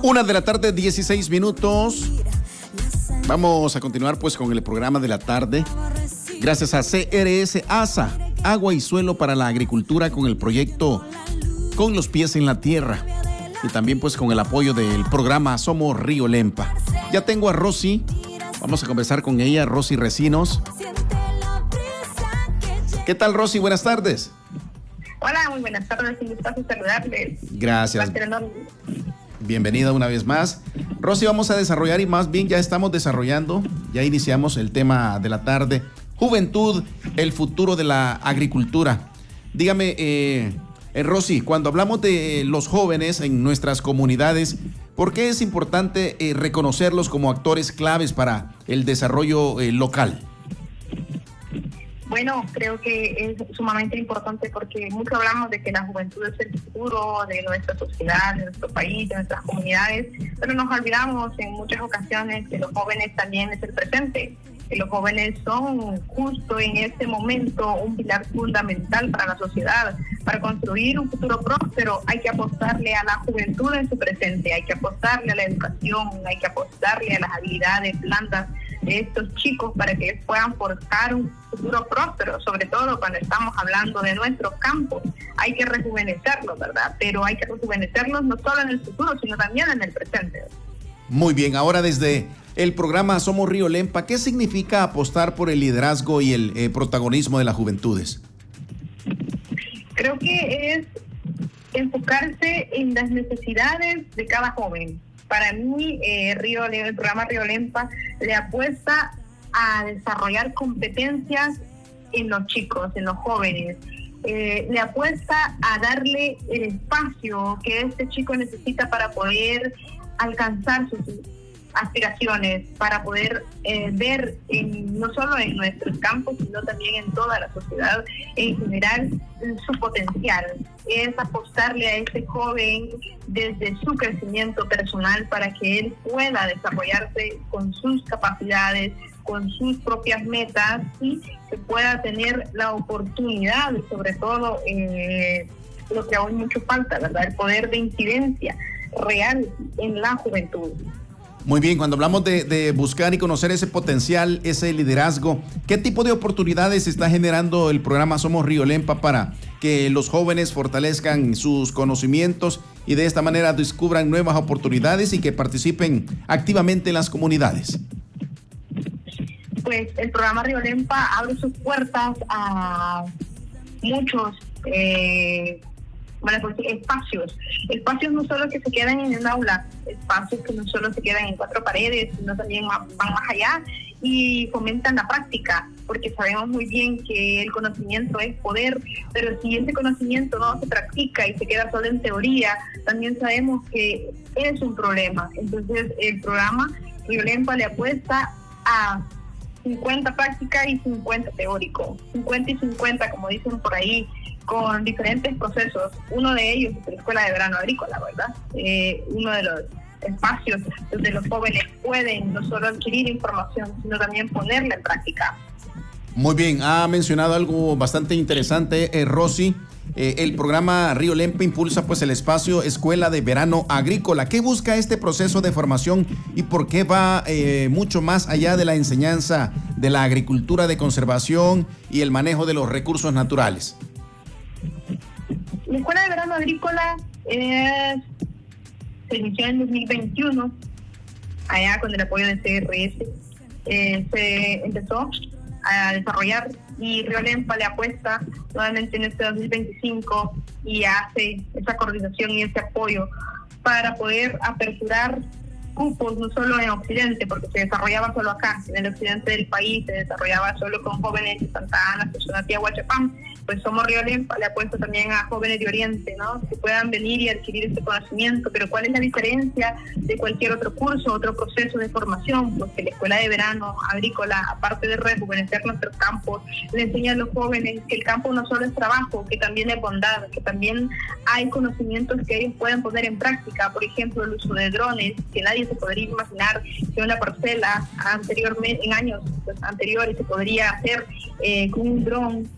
1:16 p.m. Vamos a continuar pues con el programa de la tarde. Gracias a CRS ASA, Agua y Suelo para la Agricultura, con el proyecto Con los Pies en la Tierra. Y también pues con el apoyo del programa Somos Río Lempa. Ya tengo a Rosy. Vamos a conversar con ella, Rosy Recinos. ¿Qué tal, Rosy? Buenas tardes. Hola, muy buenas tardes. Un gusto saludarles. Gracias. Bienvenida una vez más. Rosy, vamos a desarrollar, y más bien ya estamos desarrollando, ya iniciamos el tema de la tarde. Juventud, el futuro de la agricultura. Dígame, Rosy, cuando hablamos de los jóvenes en nuestras comunidades, ¿por qué es importante reconocerlos como actores claves para el desarrollo local? Bueno, creo que es sumamente importante porque mucho hablamos de que la juventud es el futuro de nuestra sociedad, de nuestro país, de nuestras comunidades, pero nos olvidamos en muchas ocasiones que los jóvenes también es el presente, que los jóvenes son justo en este momento un pilar fundamental para la sociedad. Para construir un futuro próspero hay que apostarle a la juventud en su presente, hay que apostarle a la educación, hay que apostarle a las habilidades blandas de estos chicos para que ellos puedan forjar un futuro próspero, sobre todo cuando estamos hablando de nuestros campos. Hay que rejuvenecerlos, ¿verdad? Pero hay que rejuvenecerlos no solo en el futuro, sino también en el presente. Muy bien, ahora desde el programa Somos Río Lempa, ¿qué significa apostar por el liderazgo y el protagonismo de las juventudes? Creo que es enfocarse en las necesidades de cada joven. Para mí, el programa Río Lempa le apuesta a desarrollar competencias en los chicos, en los jóvenes. Le apuesta a darle el espacio que este chico necesita para poder alcanzar sus aspiraciones, para poder ver no solo en nuestros campos, sino también en toda la sociedad en general su potencial. Es apostarle a ese joven desde su crecimiento personal para que él pueda desarrollarse con sus capacidades, con sus propias metas, y que pueda tener la oportunidad, sobre todo lo que aún mucho falta, ¿verdad? El poder de incidencia real en la juventud. Muy bien, cuando hablamos de buscar y conocer ese potencial, ese liderazgo, ¿qué tipo de oportunidades está generando el programa Somos Río Lempa para que los jóvenes fortalezcan sus conocimientos y de esta manera descubran nuevas oportunidades y que participen activamente en las comunidades? Pues el programa Río Lempa abre sus puertas a muchos espacios no solo que se quedan en el aula, espacios que no solo se quedan en cuatro paredes, sino también van más allá y fomentan la práctica, porque sabemos muy bien que el conocimiento es poder, pero si ese conocimiento no se practica y se queda solo en teoría, también sabemos que es un problema. Entonces el programa Río Lempa le apuesta a 50 práctica y 50 teórico, 50 y 50 como dicen por ahí, con diferentes procesos. Uno de ellos es la Escuela de Verano Agrícola, ¿verdad? Uno de los espacios donde los jóvenes pueden no solo adquirir información, sino también ponerla en práctica. Muy bien, ha mencionado algo bastante interesante, Rosy. El programa Río Lempa impulsa pues el espacio Escuela de Verano Agrícola. ¿Qué busca este proceso de formación y por qué va mucho más allá de la enseñanza de la agricultura de conservación y el manejo de los recursos naturales? La Escuela de Verano Agrícola se inició en 2021, allá con el apoyo de CRS. Se empezó a desarrollar y Río Lempa le apuesta nuevamente en este 2025 y hace esa coordinación y ese apoyo para poder aperturar cupos no solo en Occidente, porque se desarrollaba solo acá, en el occidente del país, se desarrollaba solo con jóvenes de Santa Ana, Sonsonatía, Huachapán. Pues Somos Río Lempa le apuesta también a jóvenes de Oriente, ¿no? Que puedan venir y adquirir este conocimiento. Pero ¿cuál es la diferencia de cualquier otro curso, otro proceso de formación? Porque la Escuela de Verano Agrícola, aparte de rejuvenecer nuestros campos, le enseña a los jóvenes que el campo no solo es trabajo, que también es bondad, que también hay conocimientos que ellos pueden poner en práctica. Por ejemplo, el uso de drones, que nadie se podría imaginar que una parcela anteriormente, en años anteriores, se podría hacer con un dron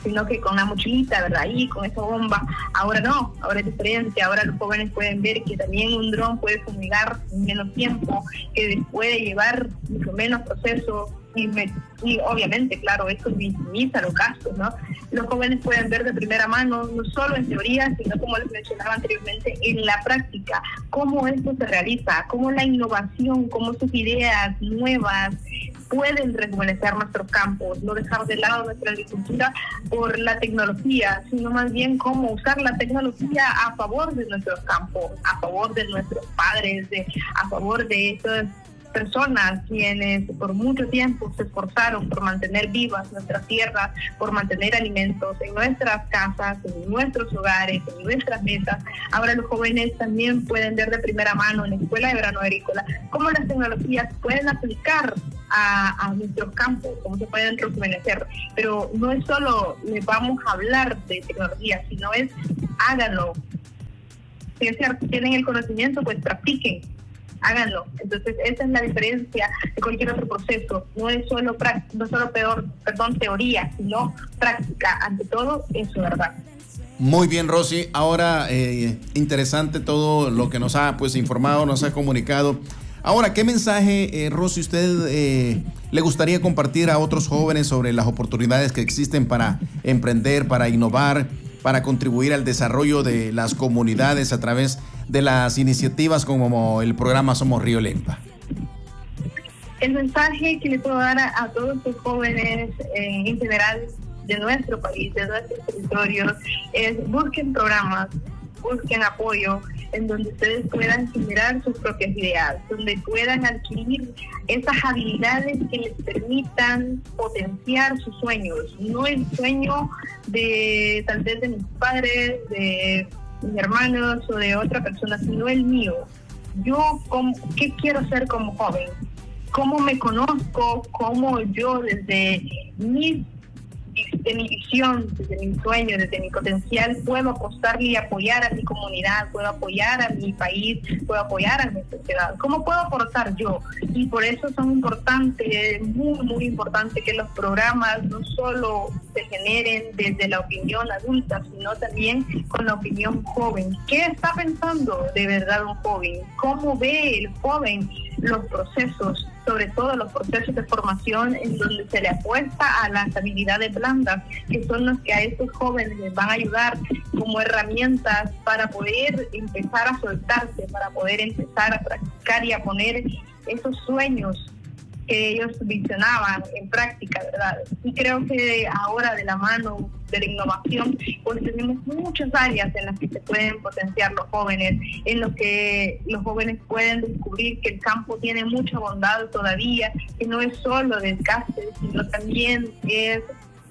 sino que con la mochilita, ¿verdad? Y con esa bomba. Ahora no, ahora es diferente. Ahora los jóvenes pueden ver que también un dron puede fumigar en menos tiempo, que puede llevar mucho menos proceso. Y obviamente, claro, esto minimiza los gastos, ¿no? Los jóvenes pueden ver de primera mano, no solo en teoría, sino como les mencionaba anteriormente, en la práctica, cómo esto se realiza, cómo la innovación, cómo sus ideas nuevas pueden rejuvenecer nuestros campos, no dejar de lado nuestra agricultura por la tecnología, sino más bien cómo usar la tecnología a favor de nuestros campos, a favor de nuestros padres, a favor de estos personas quienes por mucho tiempo se esforzaron por mantener vivas nuestras tierras, por mantener alimentos en nuestras casas, en nuestros hogares, en nuestras mesas. Ahora los jóvenes también pueden ver de primera mano en la Escuela de Verano Agrícola cómo las tecnologías pueden aplicar a nuestros campos, cómo se pueden rejuvenecer. Pero no es solo les vamos a hablar de tecnología, sino es háganlo. Si es cierto, tienen el conocimiento, pues practiquen. Háganlo. Entonces esa es la diferencia de cualquier otro proceso. No es solo teoría, sino práctica. Ante todo, eso, ¿verdad? Muy bien, Rosy. Ahora, interesante todo lo que nos ha informado, nos ha comunicado. Ahora, ¿qué mensaje, Rosy, usted le gustaría compartir a otros jóvenes sobre las oportunidades que existen para emprender, para innovar, para contribuir al desarrollo de las comunidades a través de las iniciativas como el programa Somos Río Lempa? El mensaje que le puedo dar a todos los jóvenes en general de nuestro país, de nuestros territorios, es busquen programas, busquen apoyo en donde ustedes puedan generar sus propias ideas, donde puedan adquirir esas habilidades que les permitan potenciar sus sueños. No el sueño de tal vez de mis padres, de mis hermanos o de otra persona, sino el mío. Yo, ¿qué quiero ser como joven? ¿Cómo me conozco? ¿Cómo yo desde mi visión, desde mi sueño, desde mi potencial, puedo apostarle y apoyar a mi comunidad, puedo apoyar a mi país, puedo apoyar a mi sociedad? ¿Cómo puedo aportar yo? Y por eso son importantes, muy, muy importante que los programas no solo se generen desde la opinión adulta, sino también con la opinión joven. ¿Qué está pensando de verdad un joven? ¿Cómo ve el joven los procesos, sobre todo los procesos de formación en donde se le apuesta a las habilidades blandas, que son los que a estos jóvenes les van a ayudar como herramientas para poder empezar a soltarse, para poder empezar a practicar y a poner esos sueños que ellos visionaban en práctica, ¿verdad? Y creo que ahora, de la mano de la innovación, pues tenemos muchas áreas en las que se pueden potenciar los jóvenes, en los que los jóvenes pueden descubrir que el campo tiene mucha bondad todavía, que no es solo desgaste, sino también es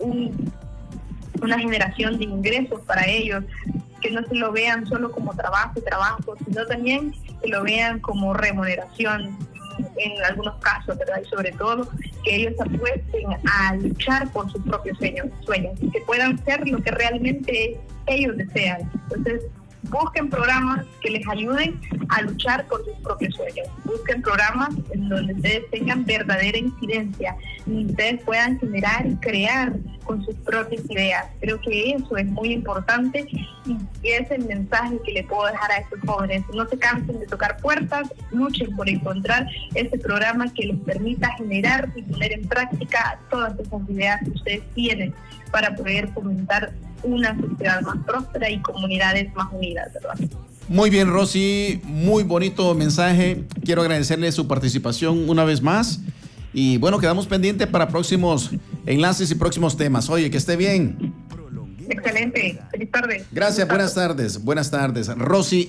una generación de ingresos para ellos, que no se lo vean solo como trabajo, sino también que lo vean como remuneración en algunos casos, ¿verdad? Y sobre todo que ellos apuesten a luchar por sus propios sueños, que puedan ser lo que realmente ellos desean. Entonces, busquen programas que les ayuden a luchar por sus propios sueños. Busquen programas en donde ustedes tengan verdadera incidencia y ustedes puedan generar y crear con sus propias ideas. Creo que eso es muy importante y es el mensaje que le puedo dejar a estos jóvenes. No se cansen de tocar puertas, luchen por encontrar ese programa que les permita generar y poner en práctica todas esas ideas que ustedes tienen para poder fomentar una sociedad más próspera y comunidades más unidas, ¿verdad? Muy bien, Rosy, muy bonito mensaje. Quiero agradecerle su participación una vez más. Y bueno, quedamos pendientes para próximos enlaces y próximos temas. Oye, que esté bien. Excelente. Feliz tarde. Gracias, buenas tardes. Buenas tardes. Rosy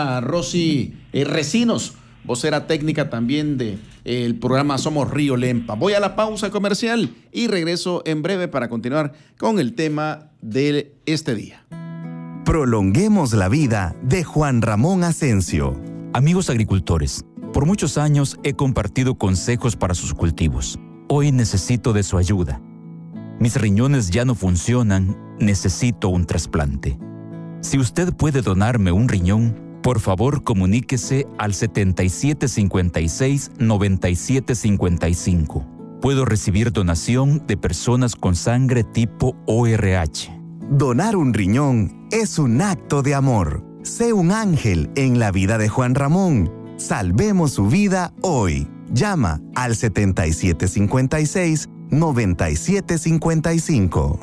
Recinos, vocera técnica también del programa Somos Río Lempa. Voy a la pausa comercial y regreso en breve para continuar con el tema de este día. Prolonguemos la vida de Juan Ramón Asensio. Amigos agricultores, por muchos años he compartido consejos para sus cultivos. Hoy necesito de su ayuda. Mis riñones ya no funcionan, necesito un trasplante. Si usted puede donarme un riñón, por favor comuníquese al 7756-9755. puedo recibir donación de personas con sangre tipo ORH. Donar un riñón es un acto de amor. Sé un ángel en la vida de Juan Ramón. Salvemos su vida hoy. Llama al 7756-9755.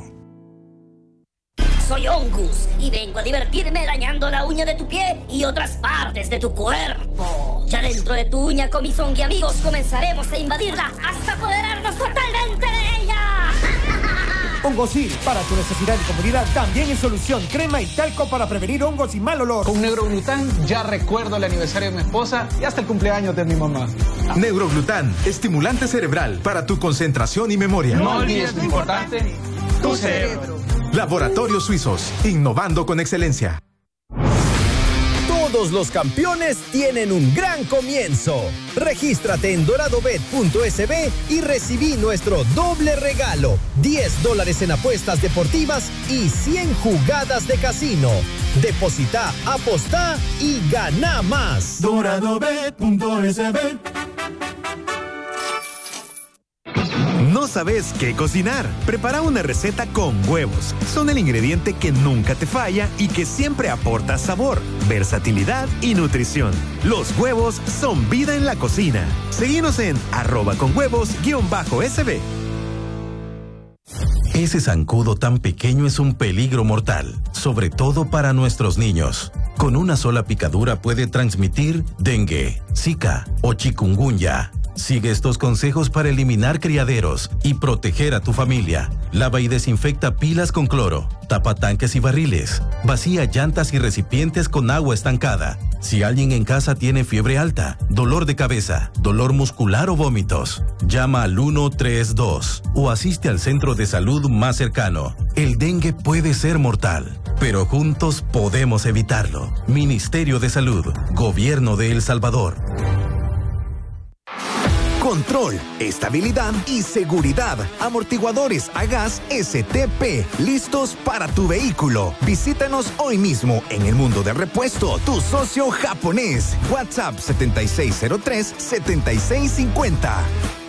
Soy Ongus y vengo a divertirme dañando la uña de tu pie y otras partes de tu cuerpo. Ya dentro de tu uña con mis Ongi amigos comenzaremos a invadirla hasta apoderarnos totalmente de ella. Hongosil, para tu necesidad y comodidad, también es solución. Crema y talco para prevenir hongos y mal olor. Con Neuroglután ya recuerdo el aniversario de mi esposa y hasta el cumpleaños de mi mamá. Neuroglután, estimulante cerebral para tu concentración y memoria. No olvides lo importante, tu cerebro. Laboratorios Suizos, innovando con excelencia. Todos los campeones tienen un gran comienzo. Regístrate en doradobet.sb y recibí nuestro doble regalo: $10 en apuestas deportivas y 100 jugadas de casino. Deposita, apostá y gana más. Doradobet.sb. ¿No sabes qué cocinar? Prepara una receta con huevos. Son el ingrediente que nunca te falla y que siempre aporta sabor, versatilidad y nutrición. Los huevos son vida en la cocina. Seguinos en @conhuevos_sb. Ese zancudo tan pequeño es un peligro mortal, sobre todo para nuestros niños. Con una sola picadura puede transmitir dengue, zika o chikungunya. Sigue estos consejos para eliminar criaderos y proteger a tu familia. Lava y desinfecta pilas con cloro. Tapa tanques y barriles. Vacía llantas y recipientes con agua estancada. Si alguien en casa tiene fiebre alta, dolor de cabeza, dolor muscular o vómitos, llama al 132 o asiste al centro de salud más cercano. El dengue puede ser mortal, pero juntos podemos evitarlo. Ministerio de Salud, Gobierno de El Salvador. Control, estabilidad y seguridad. Amortiguadores a gas STP, listos para tu vehículo. Visítanos hoy mismo en El Mundo del Repuesto, tu socio japonés. WhatsApp 7603-7650.